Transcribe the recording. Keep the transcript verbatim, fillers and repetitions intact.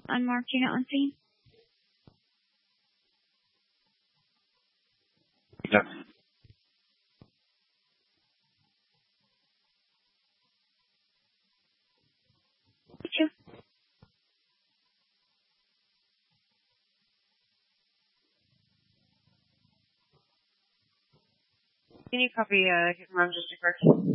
unmarked unit on scene? Yep. Thank you. Can you copy uh, hit and run just to correct?